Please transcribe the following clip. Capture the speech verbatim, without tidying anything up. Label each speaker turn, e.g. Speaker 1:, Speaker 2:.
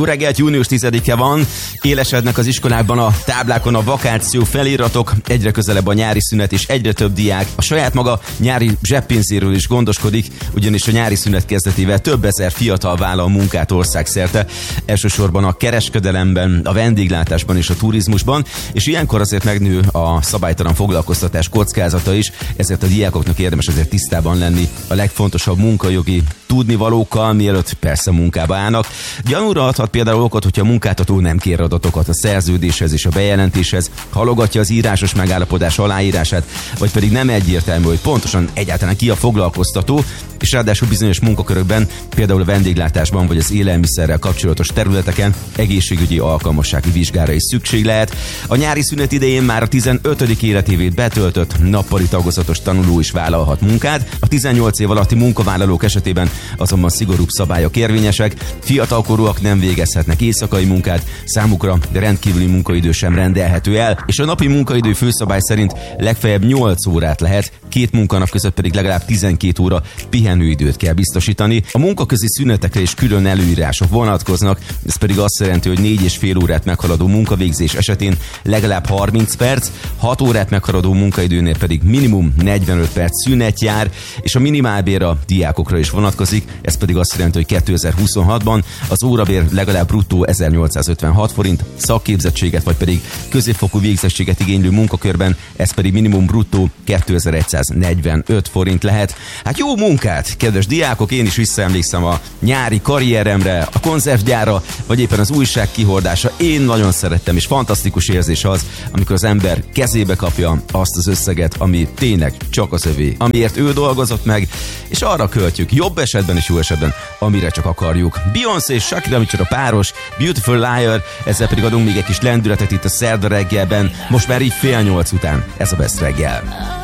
Speaker 1: Jó reggelt, június tizedike van, élesednek az iskolákban a táblákon a vakáció feliratok, egyre közelebb a nyári szünet és egyre több diák a saját maga nyári zseppénzéről is gondoskodik, ugyanis a nyári szünet kezdetével több ezer fiatal vállal munkát országszerte, elsősorban a kereskedelemben, a vendéglátásban és a turizmusban, és ilyenkor azért megnő a szabálytalan foglalkoztatás kockázata is, ezért a diákoknak érdemes azért tisztában lenni a legfontosabb munkajogi tudnivalókkal, mielőtt persze munkába állnak. Gyanúra adhat például okot, hogyha a munkáltató nem kér adatokat a szerződéshez és a bejelentéshez, halogatja az írásos megállapodás aláírását, vagy pedig nem egyértelmű, hogy pontosan egyáltalán ki a foglalkoztató, és ráadásul bizonyos munkakörökben, például a vendéglátásban vagy az élelmiszerrel kapcsolatos területeken egészségügyi alkalmassági vizsgára is szükség lehet. A nyári szünet idején már a tizenötödik életévét betöltött nappali tagozatos tanuló is vállalhat munkát. A tizennyolc év alatti munkavállalók esetében azonban szigorúbb szabályok érvényesek, fiatalkorúak nem végezhetnek éjszakai munkát, számukra rendkívüli munkaidő sem rendelhető el, és a napi munkaidő főszabály szerint legfeljebb nyolc órát lehet, két munkanap között pedig legalább tizenkét óra pihenőidőt kell biztosítani. A munkaközi szünetekre is külön előírások vonatkoznak, ez pedig azt jelenti, hogy négy és fél órát meghaladó munkavégzés esetén legalább harminc perc, hat órát meghaladó munkaidőnél pedig minimum negyvenöt perc szünet jár, és a minimálbér a diákokra is vonatkozik, ez pedig azt jelenti, hogy kétezer-huszonhatban az órabér legalább bruttó ezernyolcszázötvenhat forint, szakképzettséget vagy pedig középfokú végzettséget igénylő munkakörben ez pedig minimum bruttó kétezer-egysszáznegyvenöt forint lehet. Hát jó munkát, kedves diákok, én is visszaemlékszem a nyári karrieremre, a konzervgyára, vagy éppen az újság kihordása. Én nagyon szerettem, és fantasztikus érzés az, amikor az ember kezébe kapja azt az összeget, ami tényleg csak az övé, amiért ő dolgozott meg, és arra költjük, jobb esetben és jó esetben, amire csak akarjuk. Beyoncé és Shakira, micsoda páros, Beautiful Liar, ezzel pedig adunk még egy kis lendületet itt a szerda reggelben, most már így fél nyolc után, ez a Best reggel.